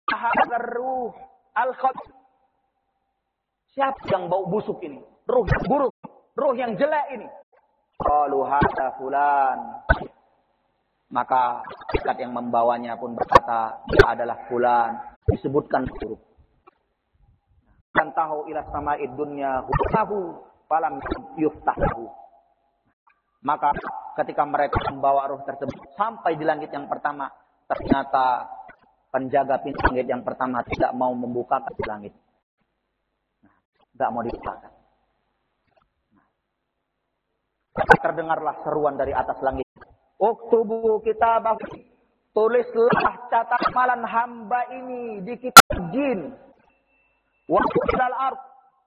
hadzal ruh al-khabith. Siapa yang bau busuk ini? Ruh yang buruk, ruh yang jelek ini. Qalu hadza fulan. Maka malaikat yang membawanya pun berkata, dia adalah fulan. Disebutkan buruk. Dan tahu ila sama'id dunya hutahu falam yuftahu. Maka ketika mereka membawa ruh tersebut sampai di langit yang pertama, ternyata penjaga pintu langit yang pertama tidak mau membukakan langit. Tidak mau dibukakan. Terdengarlah seruan dari atas langit. Uktubu kitabah. Tulislah catat amalan hamba ini di kitab jin. Wa ilal ardh.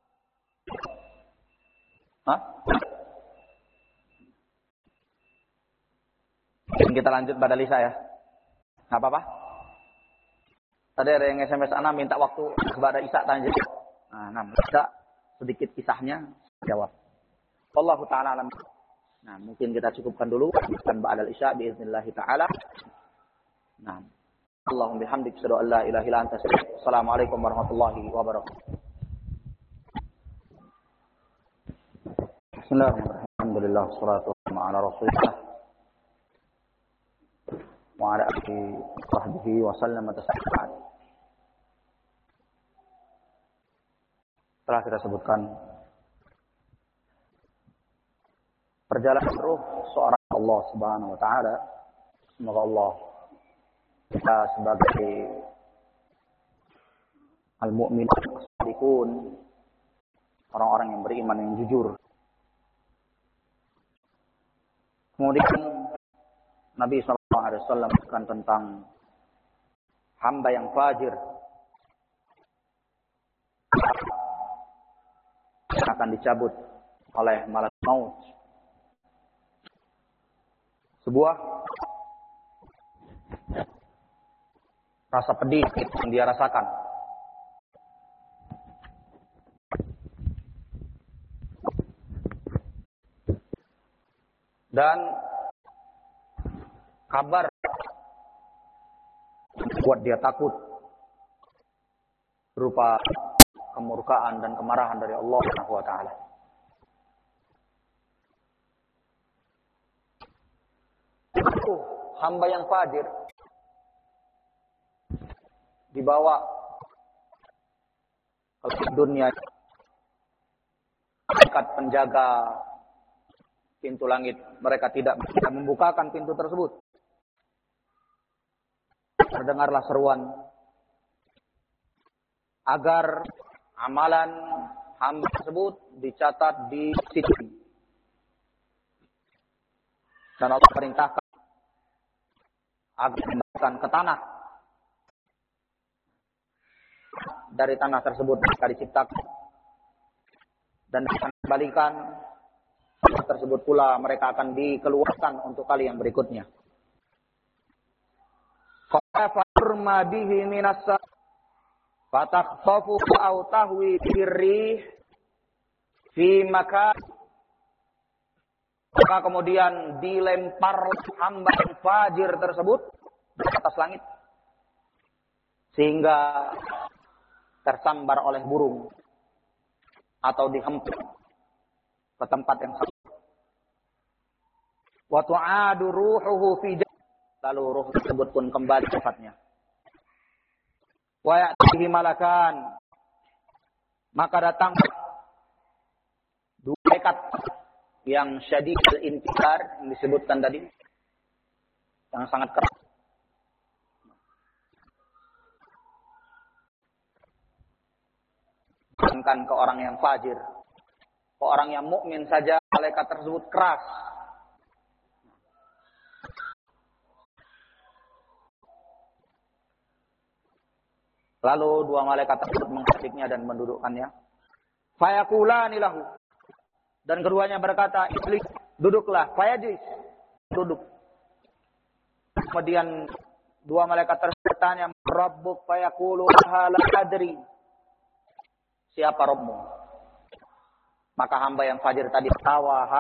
Kita lanjut pada Lisa ya. Enggak apa-apa? Tadi ada yang SMS Ana minta waktu kepada Isa tanya. Nah, bisa sedikit kisahnya jawab. Wallahu ta'ala alam. Nah, mungkin kita cukupkan dulu dan ba'dal Isya biiznillah taala. Nah, Allahumma bihamdika asyhadu an la ilaha illa anta astaghfiruka. Assalamualaikum warahmatullahi wabarakatuh. Bismillahirrahmanirrahim. Alhamdulillah wassalatu wassalamu ala Rasulillah wa ala alihi wa sahbihi wa sallam taslima. Telah kita sebutkan perjalanan ruh seorang Allah Subhanahu wa taala. Semoga Allah kita sebagai al-mu'min as-shadiqun, orang-orang yang beriman yang jujur. Kemudian Nabi sallallahu alaihi wasallam menyebutkan tentang hamba yang fajir akan dicabut oleh malaikat maut. Sebuah rasa pedih yang dia rasakan. Dan kabar buat dia takut berupa kemurkaan dan kemarahan dari Allah Subhanahu wa taala. Hamba yang fajir dibawa ke dunia, malaikat penjaga pintu langit, mereka tidak bisa membukakan pintu tersebut. Terdengarlah seruan agar amalan hamba tersebut dicatat di sisi. Dan Allah perintahkan agar dikembalikan ke tanah. Dari tanah tersebut mereka diciptakan. Dan akan dikembalikan tersebut pula mereka akan dikeluarkan untuk kali yang berikutnya. Qafurma bihi minas fatakhtafu aw tahwi birrih fi makan. Maka kemudian dilempar hamba yang fajir tersebut di atas langit sehingga tersambar oleh burung atau dihempit ke tempat yang sama. Wa tu'adu ruhuhu fi lalu ruh tersebut pun kembali ke tempatnya. Wa ya'tihi malakan, maka datang dua malaikat yang syadidul intikar yang disebutkan tadi, yang sangat keras. Bukan ke orang yang fajir, ke orang yang mukmin saja malaikat tersebut keras. Lalu dua malaikat tersebut menghadapnya dan mendudukkannya. Fayaqulani lahu, dan keduanya berkata, iblis, duduklah. Fayajlis, duduk. Kemudian dua malaikat tersebut bertanya, Rabbuk? Fayaqulu la adri. Siapa Rabbmu? Maka hamba yang fajir tadi tawa,